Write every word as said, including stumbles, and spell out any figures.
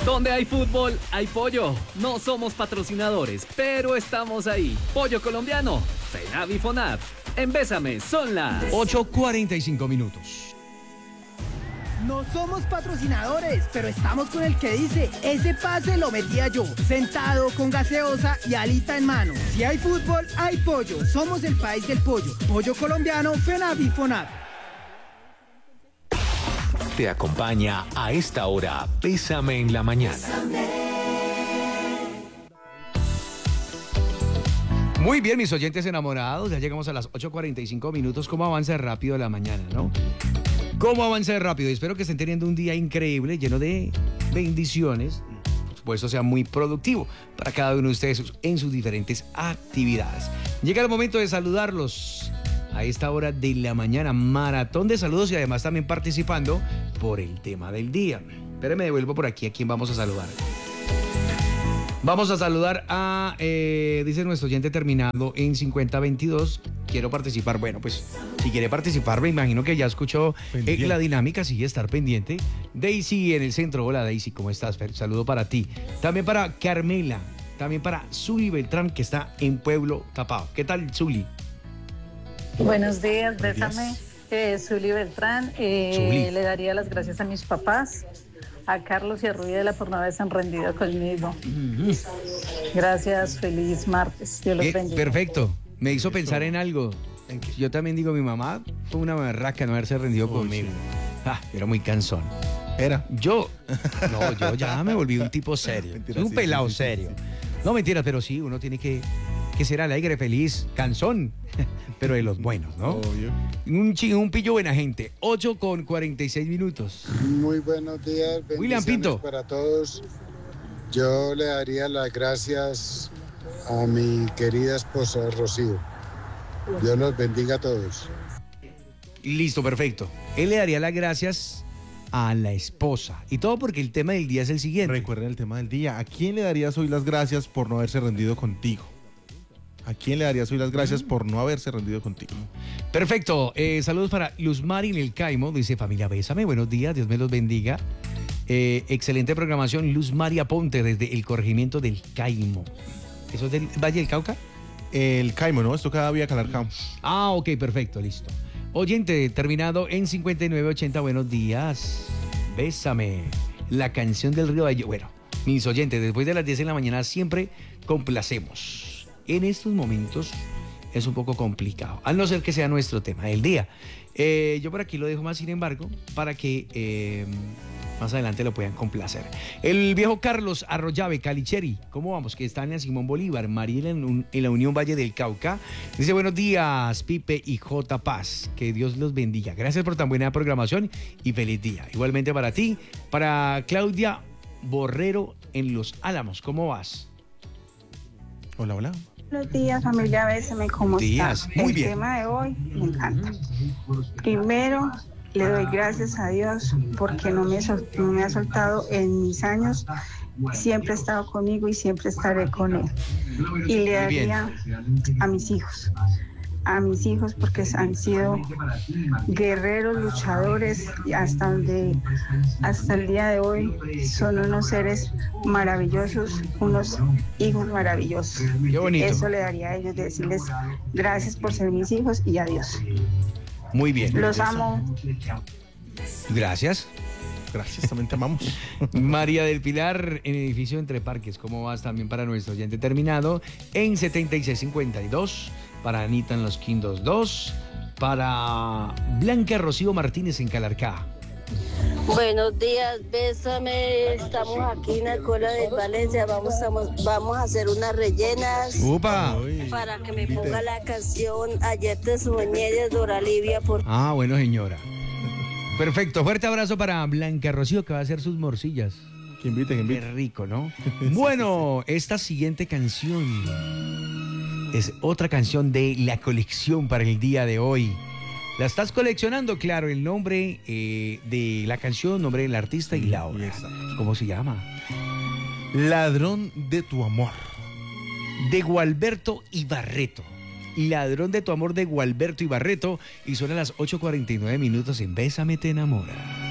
Donde hay fútbol, hay pollo. No somos patrocinadores, pero estamos ahí. Pollo colombiano, FENAV y FONAV. En Bésame son las ocho cuarenta y cinco minutos. No somos patrocinadores, pero estamos con el que dice, ese pase lo metía yo, sentado con gaseosa y alita en mano. Si hay fútbol, hay pollo. Somos el país del pollo. Pollo colombiano, FENAV y FONAV. Te acompaña a esta hora, Bésame en la mañana. Muy bien, mis oyentes enamorados, ya llegamos a las ocho cuarenta y cinco minutos. ¿Cómo avanza rápido la mañana, no? ¿Cómo avanza rápido? Espero que estén teniendo un día increíble, lleno de bendiciones. Por supuesto, sea muy productivo para cada uno de ustedes en sus diferentes actividades. Llega el momento de saludarlos a esta hora de la mañana. Maratón de saludos y además también participando por el tema del día. Espérenme, devuelvo por aquí a quién vamos a saludar. Vamos a saludar a, eh, dice nuestro oyente terminado en cincuenta veintidós. Quiero participar. Bueno, pues si quiere participar, me imagino que ya escuchó eh, la dinámica, sigue estar pendiente. Daisy en el centro. Hola Daisy, ¿cómo estás? Saludo para ti. También para Carmela. También para Zuli Beltrán, que está en Pueblo Tapado. ¿Qué tal, Zuli? Buenos días, Bésame. Eh, Zuli Beltrán. Eh, Zuli. Le daría las gracias a mis papás, a Carlos y a Rubiela por no haberse rendido conmigo. Mm-hmm. Gracias, feliz martes. Dios los bendiga. Perfecto. Me hizo pensar en algo. Yo también digo, mi mamá fue una berraca no haberse rendido oh, conmigo. Sí. Ah, era muy cansón. ¿Era? Yo, no, yo ya me volví un tipo serio. Mentira, un sí, pelado sí, sí, serio. Sí, sí. No, mentiras, pero sí, uno tiene que, que ser alegre, feliz, cansón, pero de los buenos, ¿no? Obvio. Un, un pillo buena gente. ocho con cuarenta y seis minutos. Muy buenos días. William Pinto. Para todos. Yo le daría las gracias a mi querida esposa Rocío. Dios los bendiga a todos. Listo, perfecto. Él le daría las gracias a la esposa. Y todo porque el tema del día es el siguiente. Recuerden el tema del día. ¿A quién le darías hoy las gracias por no haberse rendido contigo? ¿A quién le darías hoy las gracias por no haberse rendido contigo? Perfecto. Eh, saludos para Luz Mari en el Caimo. Dice, familia, bésame. Buenos días. Dios me los bendiga. Eh, excelente programación. Luz María Ponte desde el corregimiento del Caimo. ¿Eso es del Valle del Cauca? El Caimo, ¿no? Esto cada vía Calarcao. Ah, ok, perfecto, listo. Oyente, terminado en cincuenta y nueve ochenta, buenos días. Bésame. La canción del Río Valle. Bueno, mis oyentes, después de las diez de la mañana siempre complacemos. En estos momentos es un poco complicado, al no ser que sea nuestro tema del día. Eh, yo por aquí lo dejo más, sin embargo, para que eh, más adelante lo puedan complacer. El viejo Carlos Arroyave, Calicheri, ¿cómo vamos? Que están en Simón Bolívar, Mariela en, en la Unión Valle del Cauca. Dice, buenos días, Pipe y J. Paz, que Dios los bendiga. Gracias por tan buena programación y feliz día. Igualmente para ti, para Claudia Borrero en Los Álamos, ¿cómo vas? Hola, hola. Buenos días, familia, bésame, ¿cómo días. está? Muy El bien. tema de hoy me encanta. Primero, le doy gracias a Dios porque no me, sol- no me ha soltado en mis años. Siempre ha estado conmigo y siempre estaré con él. Y le daría a mis hijos. A mis hijos porque han sido guerreros, luchadores, y hasta donde hasta el día de hoy son unos seres maravillosos, unos hijos maravillosos. Qué bonito. Eso le daría a ellos, decirles gracias por ser mis hijos y adiós. Muy bien. Los amo. Gracias. Gracias, también te amamos. María del Pilar en edificio Entre Parques, ¿cómo vas? También para nuestro oyente terminado en setenta y seis cincuenta y dos. Para Anita en Los Quindos dos, para Blanca Rocío Martínez en Calarcá. Buenos días, bésame, estamos aquí en la cola de Valencia, vamos, estamos, vamos a hacer unas rellenas. ¡Upa! Para que me ponga la canción Ayer te soñé de Dora Livia. Por... Ah, bueno, señora. Perfecto, fuerte abrazo para Blanca Rocío, que va a hacer sus morcillas. Que invite, que invite. Qué rico, ¿no? Bueno, esta siguiente canción es otra canción de la colección para el día de hoy. La estás coleccionando, claro, el nombre eh, de la canción, nombre del artista y la obra. ¿Cómo se llama? Ladrón de tu amor. De Gualberto Ibarreto. Ladrón de tu amor de Gualberto Ibarreto. Y son a las ocho cuarenta y nueve minutos en Bésame te enamora.